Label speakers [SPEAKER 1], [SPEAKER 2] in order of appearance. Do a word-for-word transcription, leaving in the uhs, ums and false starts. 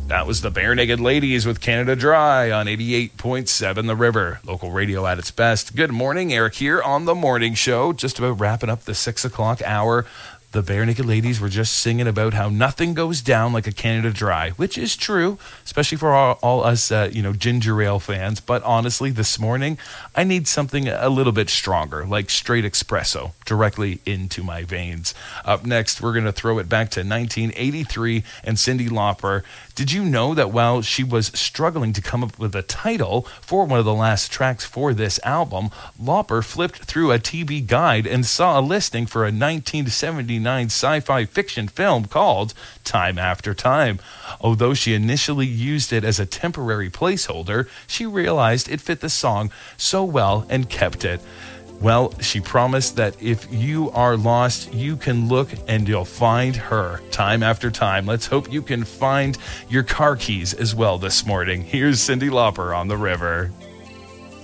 [SPEAKER 1] That was the Bare Naked Ladies with Canada Dry on eighty-eight point seven The River. Local radio at its best. Good morning, Eric here on The Morning Show. Just about wrapping up the six o'clock hour. The Bare Naked Ladies were just singing about how nothing goes down like a Canada Dry, which is true, especially for all, all us, uh, you know, ginger ale fans. But honestly, this morning, I need something a little bit stronger, like straight espresso, directly into my veins. Up next, we're going to throw it back to nineteen eighty-three and Cyndi Lauper. Did you know that while she was struggling to come up with a title for one of the last tracks for this album, Lauper flipped through a T V guide and saw a listing for a nineteen seventy-nine sci-fi fiction film called Time After Time. Although she initially used it as a temporary placeholder, she realized it fit the song so well and kept it. Well, she promised that if you are lost, you can look and you'll find her time after time. Let's hope you can find your car keys as well this morning. Here's Cyndi Lauper on The River.